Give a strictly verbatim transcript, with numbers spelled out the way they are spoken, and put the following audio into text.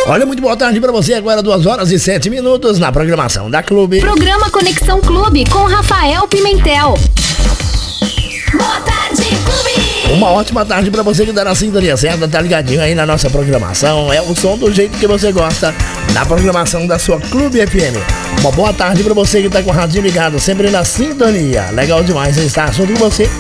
Olha, muito boa tarde pra você. Agora duas horas e sete minutos na programação da Clube. Programa Conexão Clube com Rafael Pimentel. Boa tarde, Clube. Uma ótima tarde pra você que tá na sintonia certa, tá ligadinho aí na nossa programação. É o som do jeito que você gosta, na programação da sua Clube F M. Uma boa tarde pra você que tá com o radinho ligado, sempre na sintonia. Legal demais estar junto com você.